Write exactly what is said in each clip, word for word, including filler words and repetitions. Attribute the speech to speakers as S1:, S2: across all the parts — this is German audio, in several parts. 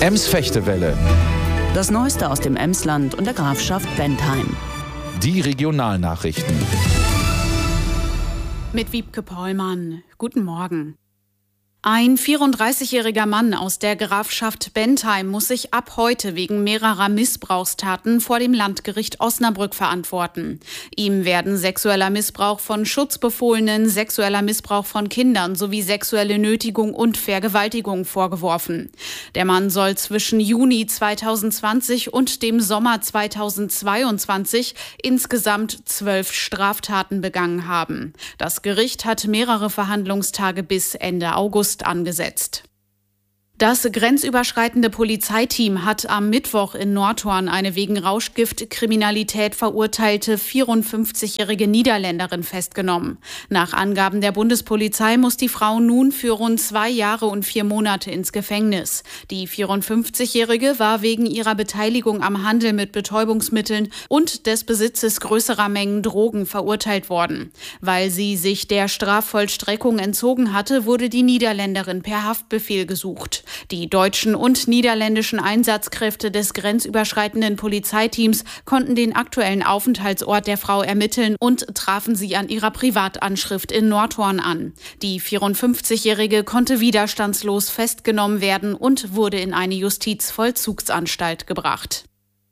S1: Ems Fechtewelle.
S2: Das Neueste aus dem Emsland und der Grafschaft Bentheim.
S1: Die Regionalnachrichten.
S3: Mit Wiebke Pollmann. Guten Morgen. Ein vierunddreißigjähriger Mann aus der Grafschaft Bentheim muss sich ab heute wegen mehrerer Missbrauchstaten vor dem Landgericht Osnabrück verantworten. Ihm werden sexueller Missbrauch von Schutzbefohlenen, sexueller Missbrauch von Kindern sowie sexuelle Nötigung und Vergewaltigung vorgeworfen. Der Mann soll zwischen Juni zweitausendzwanzig und dem Sommer zweitausendzweiundzwanzig insgesamt zwölf Straftaten begangen haben. Das Gericht hat mehrere Verhandlungstage bis Ende August angesetzt. Das grenzüberschreitende Polizeiteam hat am Mittwoch in Nordhorn eine wegen Rauschgiftkriminalität verurteilte vierundfünfzigjährige Niederländerin festgenommen. Nach Angaben der Bundespolizei muss die Frau nun für rund zwei Jahre und vier Monate ins Gefängnis. Die vierundfünfzigjährige war wegen ihrer Beteiligung am Handel mit Betäubungsmitteln und des Besitzes größerer Mengen Drogen verurteilt worden. Weil sie sich der Strafvollstreckung entzogen hatte, wurde die Niederländerin per Haftbefehl gesucht. Die deutschen und niederländischen Einsatzkräfte des grenzüberschreitenden Polizeiteams konnten den aktuellen Aufenthaltsort der Frau ermitteln und trafen sie an ihrer Privatanschrift in Nordhorn an. Die vierundfünfzigjährige konnte widerstandslos festgenommen werden und wurde in eine Justizvollzugsanstalt gebracht.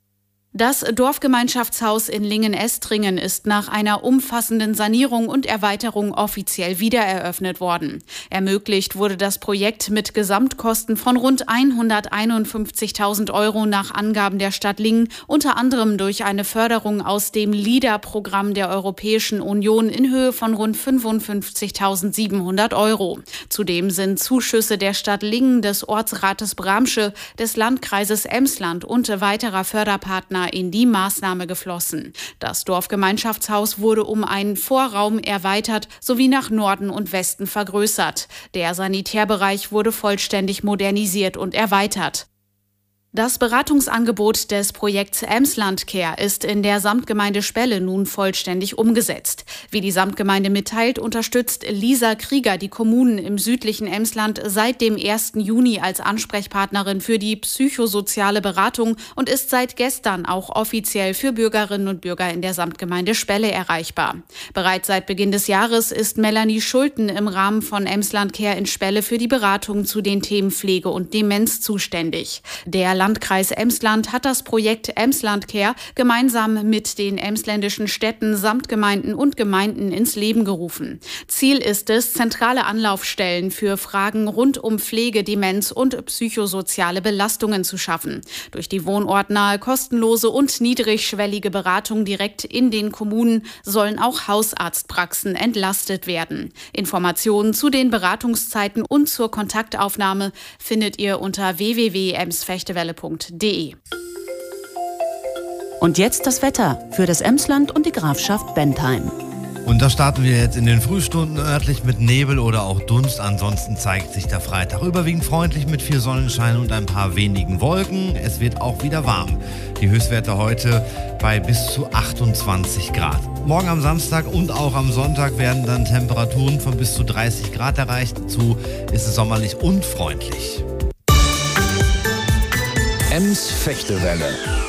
S3: Das Dorfgemeinschaftshaus in Lingen-Estringen ist nach einer umfassenden Sanierung und Erweiterung offiziell wiedereröffnet worden. Ermöglicht wurde das Projekt mit Gesamtkosten von rund hunderteinundfünfzigtausend Euro nach Angaben der Stadt Lingen, unter anderem durch eine Förderung aus dem LEADER-Programm der Europäischen Union in Höhe von rund fünfundfünfzigtausendsiebenhundert Euro. Zudem sind Zuschüsse der Stadt Lingen, des Ortsrates Bramsche, des Landkreises Emsland und weiterer Förderpartner in die Maßnahme geflossen. Das Dorfgemeinschaftshaus wurde um einen Vorraum erweitert sowie nach Norden und Westen vergrößert. Der Sanitärbereich wurde vollständig modernisiert und erweitert. Das Beratungsangebot des Projekts Emsland Care ist in der Samtgemeinde Spelle nun vollständig umgesetzt. Wie die Samtgemeinde mitteilt, unterstützt Lisa Krieger die Kommunen im südlichen Emsland seit dem ersten Juni als Ansprechpartnerin für die psychosoziale Beratung und ist seit gestern auch offiziell für Bürgerinnen und Bürger in der Samtgemeinde Spelle erreichbar. Bereits seit Beginn des Jahres ist Melanie Schulten im Rahmen von Emsland Care in Spelle für die Beratung zu den Themen Pflege und Demenz zuständig. Der Landkreis Emsland hat das Projekt Emsland Care gemeinsam mit den emsländischen Städten, Samtgemeinden und Gemeinden ins Leben gerufen. Ziel ist es, zentrale Anlaufstellen für Fragen rund um Pflege, Demenz und psychosoziale Belastungen zu schaffen. Durch die wohnortnahe, kostenlose und niedrigschwellige Beratung direkt in den Kommunen sollen auch Hausarztpraxen entlastet werden. Informationen zu den Beratungszeiten und zur Kontaktaufnahme findet ihr unter w w w punkt ems fechtewelle punkt de.
S2: Und jetzt das Wetter für das Emsland und die Grafschaft Bentheim.
S4: Und da starten wir jetzt in den Frühstunden örtlich mit Nebel oder auch Dunst. Ansonsten zeigt sich der Freitag überwiegend freundlich mit viel Sonnenschein und ein paar wenigen Wolken. Es wird auch wieder warm. Die Höchstwerte heute bei bis zu achtundzwanzig Grad. Morgen am Samstag und auch am Sonntag werden dann Temperaturen von bis zu dreißig Grad erreicht. Dazu ist es sommerlich und freundlich.
S1: Ems Fechtewelle.